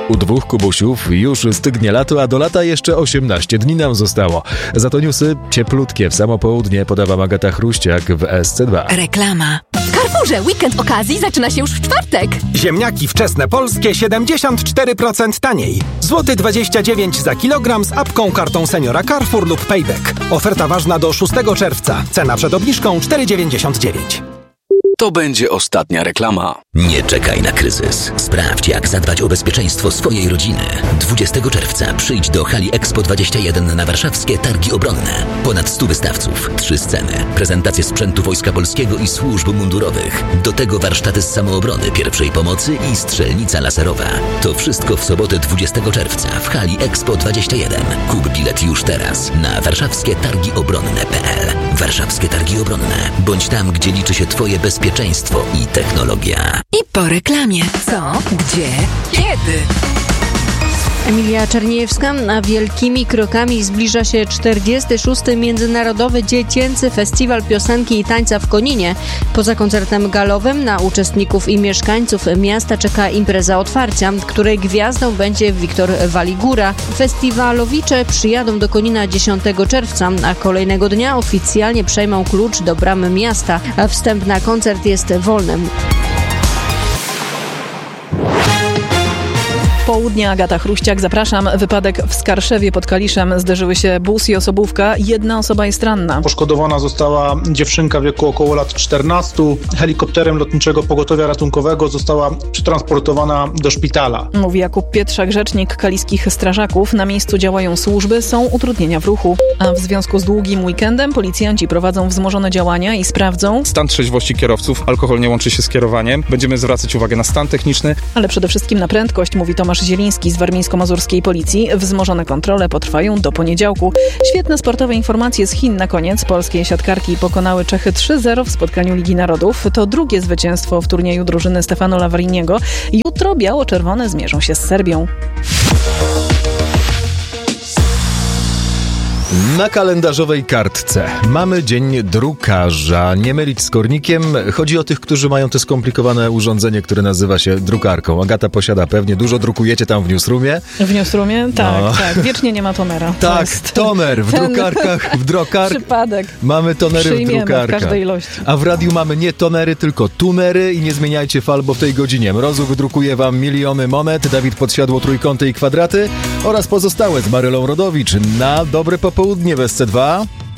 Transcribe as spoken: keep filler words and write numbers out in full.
U dwóch Kubusiów już stygnie lato, a do lata jeszcze osiemnaście dni nam zostało. Za to newsy cieplutkie w samo południe podawa Agata Chruściak w S C dwa. Reklama. Carrefourze weekend okazji zaczyna się już w czwartek. Ziemniaki wczesne polskie siedemdziesiąt cztery procent taniej. Złoty dwadzieścia dziewięć za kilogram z apką kartą seniora Carrefour lub Payback. Oferta ważna do szóstego czerwca. Cena przed obniżką cztery dziewięćdziesiąt dziewięć. To będzie ostatnia reklama. Nie czekaj na kryzys. Sprawdź, jak zadbać o bezpieczeństwo swojej rodziny. dwudziestego czerwca przyjdź do hali Expo dwadzieścia jeden na warszawskie Targi Obronne. Ponad stu wystawców, trzy sceny, prezentacje sprzętu Wojska Polskiego i służb mundurowych. Do tego warsztaty z samoobrony, pierwszej pomocy i strzelnica laserowa. To wszystko w sobotę dwudziestego czerwca w hali Expo dwadzieścia jeden. Kup bilet już teraz na warszawskie targi obronne kropka p l. Warszawskie Targi Obronne. Bądź tam, gdzie liczy się twoje bezpieczeństwo i technologia. I po reklamie. Co? Gdzie? Kiedy? Emilia Czerniejewska, a wielkimi krokami zbliża się czterdziesty szósty Międzynarodowy Dziecięcy Festiwal Piosenki i Tańca w Koninie. Poza koncertem galowym na uczestników i mieszkańców miasta czeka impreza otwarcia, której gwiazdą będzie Wiktor Waligura. Festiwalowicze przyjadą do Konina dziesiątego czerwca, a kolejnego dnia oficjalnie przejmą klucz do bram miasta. A wstęp na koncert jest wolny. Południe, Agata Chruściak, zapraszam. Wypadek w Skarszewie pod Kaliszem. Zderzyły się bus i osobówka. Jedna osoba jest ranna. Poszkodowana została dziewczynka w wieku około lat czternastu. Helikopterem Lotniczego Pogotowia Ratunkowego została przetransportowana do szpitala. Mówi Jakub Pietrzak, rzecznik kaliskich strażaków. Na miejscu działają służby, są utrudnienia w ruchu. A w związku z długim weekendem policjanci prowadzą wzmożone działania i sprawdzą stan trzeźwości kierowców. Alkohol nie łączy się z kierowaniem. Będziemy zwracać uwagę na stan techniczny. Ale przede wszystkim na prędkość, mówi Tomasz Zieliński z warmińsko-mazurskiej policji. Wzmożone kontrole potrwają do poniedziałku. Świetne sportowe informacje z Chin na koniec. Polskie siatkarki pokonały Czechy trzy zero w spotkaniu Ligi Narodów. To drugie zwycięstwo w turnieju drużyny Stefano Lavariniego. Jutro biało-czerwone zmierzą się z Serbią. Na kalendarzowej kartce mamy dzień drukarza. Nie mylić z kornikiem. Chodzi o tych, którzy mają to skomplikowane urządzenie, które nazywa się drukarką. Agata posiada pewnie. Dużo drukujecie tam w newsroomie. W newsroomie? Tak, no. tak. Wiecznie nie ma tonera. Tak, toner w drukarkach. W drukarkach. Przypadek. Mamy tonery w drukarkach. w każdej ilości. A w radiu mamy nie tonery, tylko tunery i nie zmieniajcie fal, bo w tej godzinie Mrozu wydrukuje wam miliony monet, Dawid Podsiadło trójkąty i kwadraty oraz pozostałe z Marylą Rodowicz. Na dobre popołudnie w S C dwa.